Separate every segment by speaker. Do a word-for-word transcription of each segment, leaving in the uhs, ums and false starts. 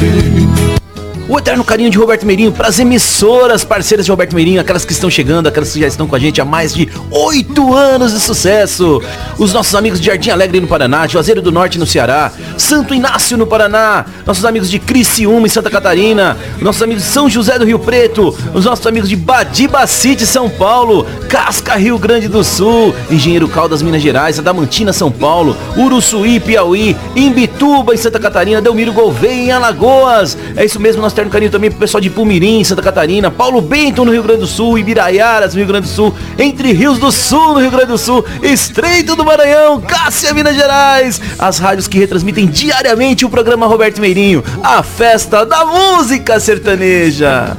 Speaker 1: O eterno carinho de Roberto Meirinho para as emissoras parceiras de Roberto Meirinho, aquelas que estão chegando, aquelas que já estão com a gente há mais de oito anos de sucesso. Os nossos amigos de Jardim Alegre no Paraná, Juazeiro do Norte no Ceará, Santo Inácio no Paraná, nossos amigos de Criciúma em Santa Catarina, nossos amigos de São José do Rio Preto, os nossos amigos de Badiba City, São Paulo, Casca, Rio Grande do Sul, Engenheiro Caldas, Minas Gerais, Adamantina, São Paulo, Uruçuí, Piauí, Imbituba em Santa Catarina, Delmiro Gouveia em Alagoas. É isso mesmo, nosso terno carinho também pro pessoal de Pumirim, Santa Catarina, Paulo Bento no Rio Grande do Sul, Ibiraiaras no Rio Grande do Sul, Entre Rios do Sul no Rio Grande do Sul, Estreito do Maranhão, Cássia, Minas Gerais, as rádios que retransmitem diariamente o programa Roberto Meirinho, a festa da música sertaneja.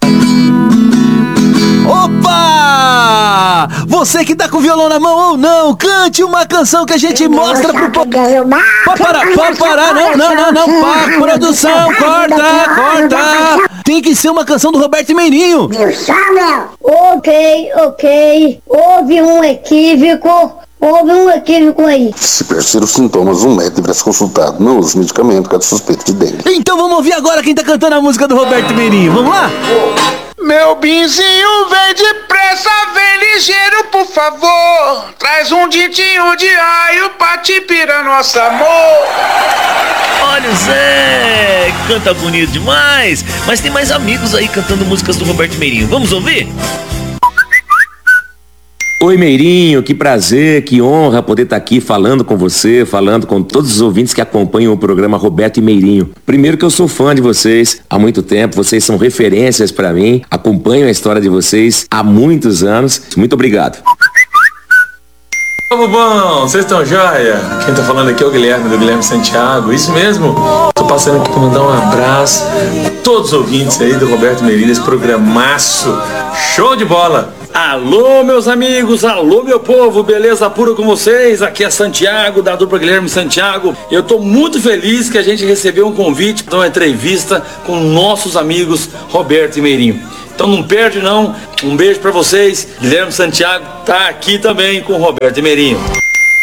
Speaker 1: Opa! Você que tá com o violão na mão ou não, cante uma canção que a gente mostra pro povo. Pode parar, pode parar, não, não, não, não, para, produção, corta, corta. Tem que ser uma canção do Roberto Meirinho.
Speaker 2: Ok, ok, houve um equívoco. Houve um equívoco aí.
Speaker 3: Se persistir os sintomas, um médico deverá ser consultado. Não use medicamento, caso suspeito de dengue.
Speaker 1: Então vamos ouvir agora quem tá cantando a música do Roberto Meirinho. Vamos lá?
Speaker 4: Meu binzinho, vem depressa, vem ligeiro, por favor. Traz um ditinho de raio pra te pirar nosso amor.
Speaker 1: Olha o Zé, canta bonito demais. Mas tem mais amigos aí cantando músicas do Roberto Meirinho. Vamos ouvir?
Speaker 5: Oi Meirinho, que prazer, que honra poder estar aqui falando com você, falando com todos os ouvintes que acompanham o programa Roberto e Meirinho. Primeiro que eu sou fã de vocês há muito tempo, vocês são referências para mim, acompanho a história de vocês há muitos anos. Muito obrigado.
Speaker 6: Povo bom, vocês estão joia? Quem tá falando aqui é o Guilherme, do Guilherme Santiago, isso mesmo? Tô passando aqui para mandar um abraço a todos os ouvintes aí do Roberto Meirinho, esse programaço, show de bola! Alô, meus amigos, alô, meu povo, beleza pura com vocês? Aqui é Santiago, da dupla Guilherme Santiago. Eu tô muito feliz que a gente recebeu um convite para uma entrevista com nossos amigos Roberto e Meirinho. Então não perde não, um beijo para vocês. Guilherme Santiago tá aqui também com Roberto e Meirinho.